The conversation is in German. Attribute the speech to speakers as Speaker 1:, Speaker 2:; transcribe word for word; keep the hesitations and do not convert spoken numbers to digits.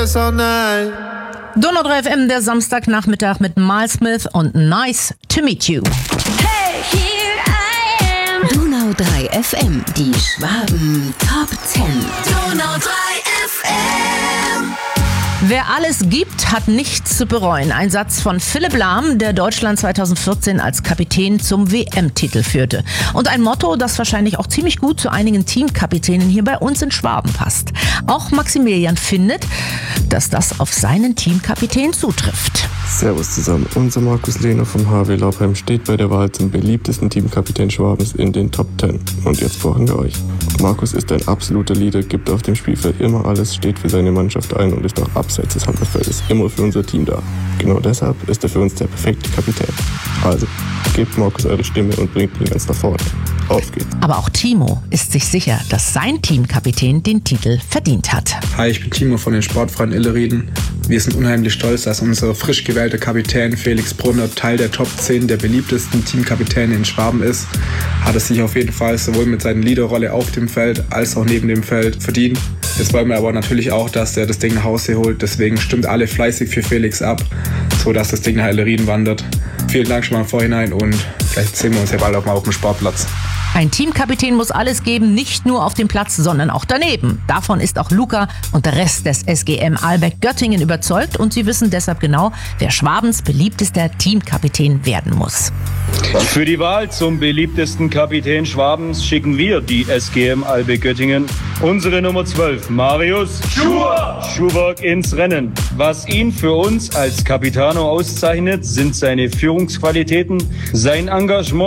Speaker 1: yes or nein.
Speaker 2: Donau drei F M, der Samstagnachmittag mit Miles Smith und Nice to Meet You.
Speaker 3: Hey, here I am.
Speaker 4: Donau drei F M, die Schwaben Top zehn.
Speaker 3: Donau drei F M.
Speaker 2: Wer alles gibt, hat nichts zu bereuen. Ein Satz von Philipp Lahm, der Deutschland zweitausendvierzehn als Kapitän zum W M-Titel führte. Und ein Motto, das wahrscheinlich auch ziemlich gut zu einigen Teamkapitänen hier bei uns in Schwaben passt. Auch Maximilian findet, dass das auf seinen Teamkapitän zutrifft.
Speaker 5: Servus zusammen, unser Markus Lehner vom H W Laubheim steht bei der Wahl zum beliebtesten Teamkapitän Schwabens in den Top zehn. Und jetzt fragen wir euch. Markus ist ein absoluter Leader, gibt auf dem Spielfeld immer alles, steht für seine Mannschaft ein und ist auch abseits des Handballfeldes immer für unser Team da. Genau deshalb ist er für uns der perfekte Kapitän. Also, gebt Markus eure Stimme und bringt ihn ganz nach vorne. Auf geht's.
Speaker 2: Aber auch Timo ist sich sicher, dass sein Teamkapitän den Titel verdient hat.
Speaker 6: Hi, ich bin Timo von den Sportfreien Illerrieden. Wir sind unheimlich stolz, dass unser frisch gewählter Kapitän Felix Brunner Teil der Top zehn der beliebtesten Teamkapitäne in Schwaben ist. Hat es sich auf jeden Fall sowohl mit seiner Leaderrolle auf dem Feld als auch neben dem Feld verdient. Jetzt wollen wir aber natürlich auch, dass er das Ding nach Hause holt. Deswegen stimmt alle fleißig für Felix ab, sodass das Ding nach Illerrieden wandert. Vielen Dank schon mal im Vorhinein und vielleicht sehen wir uns ja bald auch mal auf dem Sportplatz.
Speaker 2: Ein Teamkapitän muss alles geben, nicht nur auf dem Platz, sondern auch daneben. Davon ist auch Luca und der Rest des S G M Ahlbeck Göttingen überzeugt und sie wissen deshalb genau, wer Schwabens beliebtester Teamkapitän werden muss.
Speaker 7: Für die Wahl zum beliebtesten Kapitän Schwabens schicken wir, die S G M Ahlbeck Göttingen, unsere Nummer zwölf, Marius Schuhwerk ins Rennen. Was ihn für uns als Capitano auszeichnet, sind seine Führungsqualitäten, sein Engagement